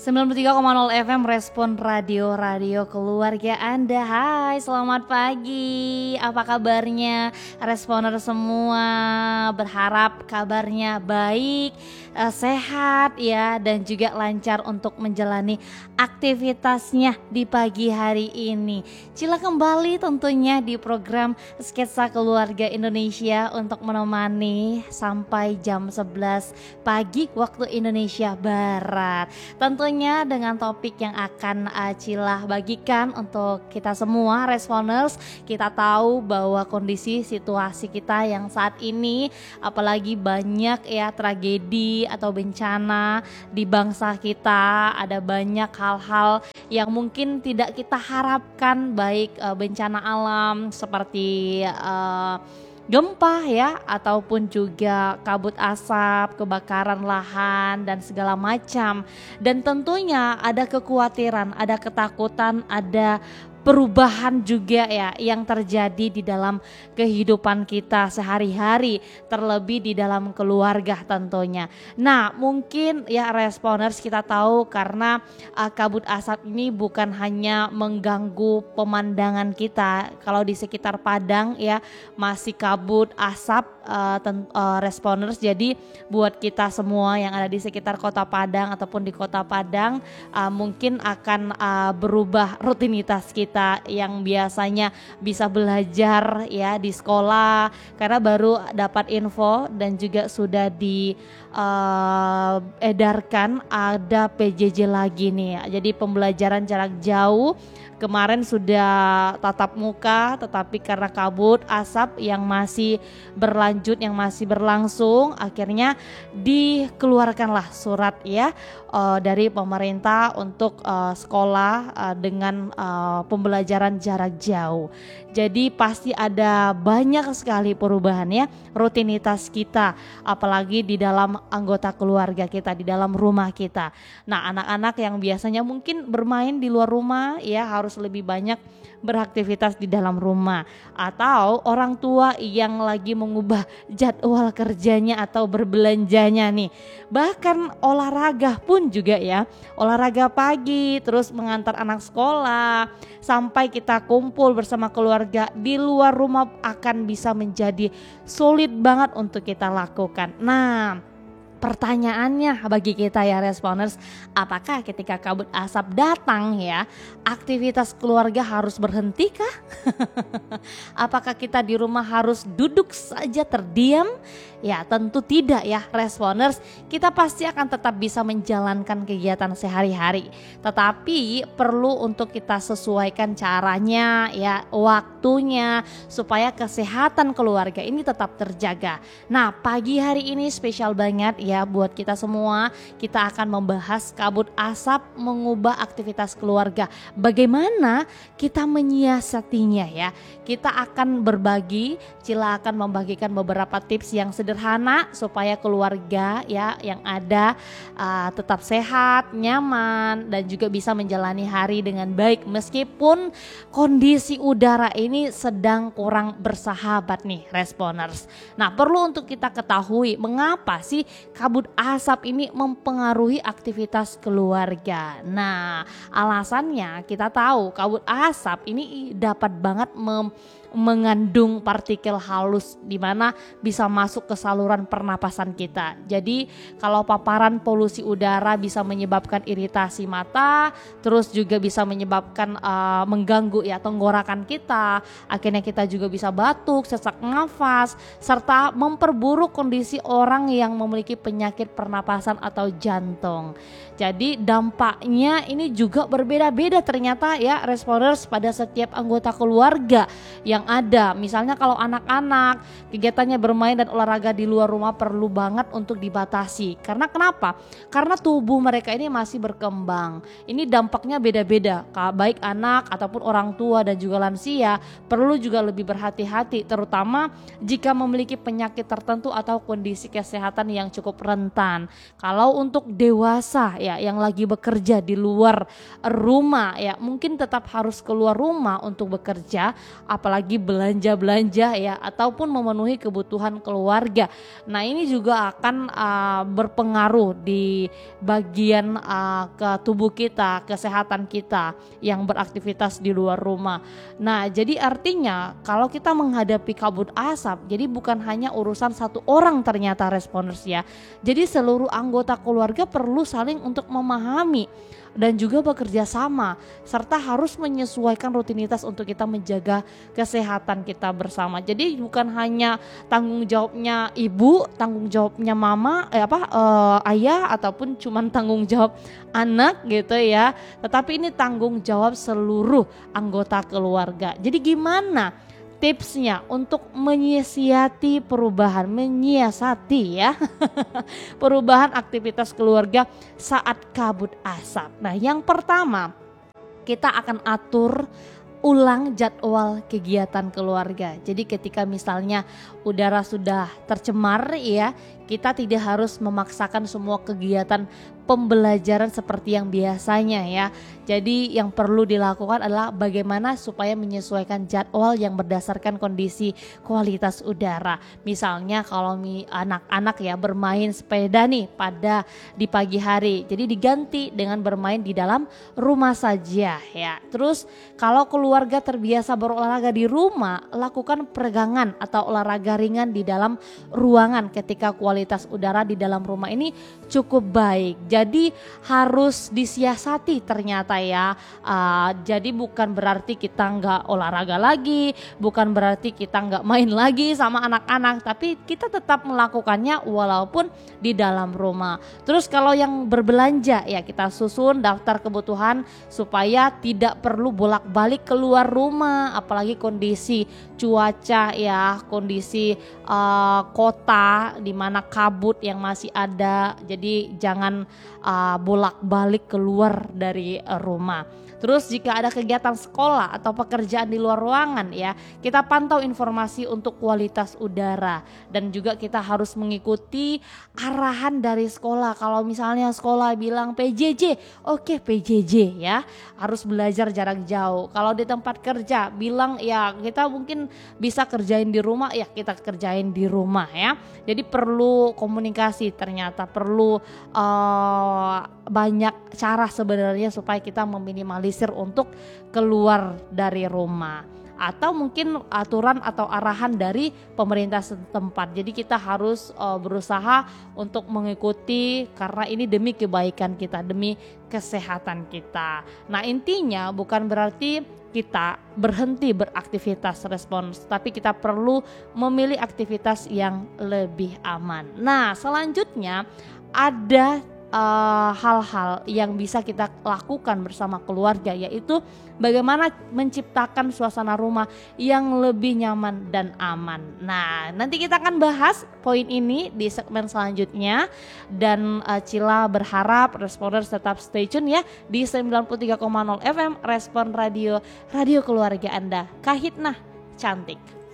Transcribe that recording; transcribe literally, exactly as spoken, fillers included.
sembilan puluh tiga koma nol F M Respon Radio, radio keluarga Anda. Hai, selamat pagi. Apa kabarnya Responer semua? Berharap kabarnya baik, eh, sehat ya, dan juga lancar untuk menjalani aktivitasnya di pagi hari ini. Cila kembali tentunya di program Sketsa Keluarga Indonesia untuk menemani sampai jam sebelas pagi waktu Indonesia Barat. Tentunya dengan topik yang akan uh, Cila bagikan untuk kita semua Responers. Kita tahu bahwa kondisi situasi kita yang saat ini, apalagi banyak ya tragedi atau bencana di bangsa kita, ada banyak hal-hal yang mungkin tidak kita harapkan, baik uh, bencana alam seperti uh, gempa ya, ataupun juga kabut asap, kebakaran lahan dan segala macam. Dan tentunya ada kekhawatiran, ada ketakutan, ada perubahan juga ya yang terjadi di dalam kehidupan kita sehari-hari, terlebih di dalam keluarga tentunya. Nah, mungkin ya Responers, kita tahu karena uh, kabut asap ini bukan hanya mengganggu pemandangan kita. Kalau di sekitar Padang ya masih kabut asap uh, ten- uh, Responers. Jadi buat kita semua yang ada di sekitar Kota Padang ataupun di Kota Padang, uh, mungkin akan uh, berubah rutinitas kita yang biasanya bisa belajar ya di sekolah, karena baru dapat info dan juga sudah diedarkan uh, ada P J J lagi nih. Jadi pembelajaran jarak jauh kemarin sudah tatap muka, tetapi karena kabut asap yang masih berlanjut, yang masih berlangsung, akhirnya dikeluarkanlah surat ya uh, dari pemerintah untuk uh, sekolah uh, dengan uh, pembelajaran jarak jauh. Jadi pasti ada banyak sekali perubahan ya rutinitas kita, apalagi di dalam anggota keluarga kita, di dalam rumah kita. Nah, anak-anak yang biasanya mungkin bermain di luar rumah ya harus lebih banyak beraktivitas di dalam rumah, atau orang tua yang lagi mengubah jadwal kerjanya atau berbelanjanya nih, bahkan olahraga pun juga ya, olahraga pagi terus mengantar anak sekolah sampai kita kumpul bersama keluarga di luar rumah akan bisa menjadi sulit banget untuk kita lakukan. Nah, pertanyaannya bagi kita ya Responers, apakah ketika kabut asap datang ya, aktivitas keluarga harus berhenti kah? Apakah kita di rumah harus duduk saja terdiam? Ya tentu tidak ya Responers, kita pasti akan tetap bisa menjalankan kegiatan sehari-hari. Tetapi perlu untuk kita sesuaikan caranya ya, waktunya, supaya kesehatan keluarga ini tetap terjaga. Nah, pagi hari ini spesial banget ya buat kita semua. Kita akan membahas kabut asap mengubah aktivitas keluarga. Bagaimana kita menyiasatinya ya. Kita akan berbagi, Cila akan membagikan beberapa tips yang sederhana supaya keluarga ya yang ada uh, tetap sehat, nyaman, dan juga bisa menjalani hari dengan baik meskipun kondisi udara ini sedang kurang bersahabat nih Responers. Nah, perlu untuk kita ketahui mengapa sih kabut asap ini mempengaruhi aktivitas keluarga. Nah, alasannya kita tahu kabut asap ini dapat banget mem- mengandung partikel halus di mana bisa masuk ke saluran pernapasan kita. Jadi kalau paparan polusi udara bisa menyebabkan iritasi mata, terus juga bisa menyebabkan uh, mengganggu ya tenggorokan kita. Akhirnya kita juga bisa batuk, sesak nafas, serta memperburuk kondisi orang yang memiliki penyakit pernapasan atau jantung. Jadi dampaknya ini juga berbeda-beda ternyata ya Responers pada setiap anggota keluarga yang ada. Misalnya kalau anak-anak kegiatannya bermain dan olahraga di luar rumah perlu banget untuk dibatasi. Karena kenapa? Karena tubuh mereka ini masih berkembang. Ini dampaknya beda-beda. Baik anak ataupun orang tua dan juga lansia perlu juga lebih berhati-hati, terutama jika memiliki penyakit tertentu atau kondisi kesehatan yang cukup rentan. Kalau untuk dewasa ya yang lagi bekerja di luar rumah ya mungkin tetap harus keluar rumah untuk bekerja, apalagi lagi belanja-belanja ya, ataupun memenuhi kebutuhan keluarga. Nah ini juga akan uh, berpengaruh di bagian uh, ke tubuh kita, kesehatan kita yang beraktivitas di luar rumah. Nah jadi artinya kalau kita menghadapi kabut asap, jadi bukan hanya urusan satu orang ternyata responders ya. Jadi seluruh anggota keluarga perlu saling untuk memahami dan juga bekerja sama, serta harus menyesuaikan rutinitas untuk kita menjaga kesehatan kita bersama. Jadi bukan hanya tanggung jawabnya ibu, tanggung jawabnya mama, eh apa eh, ayah, ataupun cuman tanggung jawab anak gitu ya. Tetapi ini tanggung jawab seluruh anggota keluarga. Jadi gimana tipsnya untuk menyiasati perubahan, menyiasati ya perubahan aktivitas keluarga saat kabut asap? Nah yang pertama, kita akan atur ulang jadwal kegiatan keluarga. Jadi ketika misalnya udara sudah tercemar ya, kita tidak harus memaksakan semua kegiatan pembelajaran seperti yang biasanya ya. Jadi yang perlu dilakukan adalah bagaimana supaya menyesuaikan jadwal yang berdasarkan kondisi kualitas udara. Misalnya kalau anak-anak ya bermain sepeda nih pada di pagi hari, jadi diganti dengan bermain di dalam rumah saja ya. Terus kalau keluarga terbiasa berolahraga di rumah, lakukan peregangan atau olahraga ringan di dalam ruangan ketika kualitas udara di dalam rumah ini cukup baik. Jadi harus disiasati ternyata ya. Uh, jadi bukan berarti kita nggak olahraga lagi, bukan berarti kita nggak main lagi sama anak-anak, tapi kita tetap melakukannya walaupun di dalam rumah. Terus kalau yang berbelanja ya, kita susun daftar kebutuhan supaya tidak perlu bolak-balik keluar rumah, apalagi kondisi cuaca ya, kondisi uh, kota di mana kabut yang masih ada. Jadi jangan uh, bolak-balik keluar dari uh, rumah. Terus jika ada kegiatan sekolah atau pekerjaan di luar ruangan ya, kita pantau informasi untuk kualitas udara, dan juga kita harus mengikuti arahan dari sekolah. Kalau misalnya sekolah bilang P J J, oke P J J ya, harus belajar jarak jauh. Kalau di tempat kerja bilang ya kita mungkin bisa kerjain di rumah, ya kita kerjain di rumah ya. Jadi perlu komunikasi, ternyata perlu uh, banyak cara sebenarnya supaya kita meminimalisir untuk keluar dari rumah, atau mungkin aturan atau arahan dari pemerintah setempat. Jadi kita harus uh, berusaha untuk mengikuti, karena ini demi kebaikan kita, demi kesehatan kita. Nah intinya bukan berarti kita berhenti beraktivitas respons, tapi kita perlu memilih aktivitas yang lebih aman. Nah selanjutnya ada Uh, hal-hal yang bisa kita lakukan bersama keluarga, yaitu bagaimana menciptakan suasana rumah yang lebih nyaman dan aman. Nah nanti kita akan bahas poin ini di segmen selanjutnya, dan uh, Cila berharap responders tetap stay tune ya di sembilan puluh tiga koma nol F M Respon Radio, radio keluarga Anda. Kahitnah cantik.